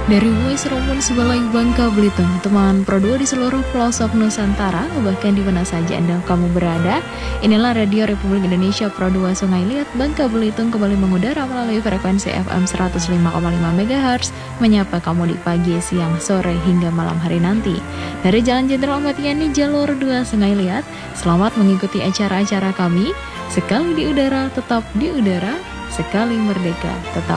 Dari Voice Rumun Sebalai Bangka Belitung, teman Pro 2 di seluruh pelosok Nusantara, bahkan di mana saja Anda kamu berada, inilah Radio Republik Indonesia Pro 2 Sungai Liat Bangka Belitung kembali mengudara melalui frekuensi FM 105,5 MHz, menyapa kamu di pagi, siang, sore, hingga malam hari nanti. Dari Jalan Jenderal Ahmad Yani, Jalur 2 Sungai Liat, selamat mengikuti acara-acara kami. Sekali di udara, tetap di udara. Sekali merdeka, tetap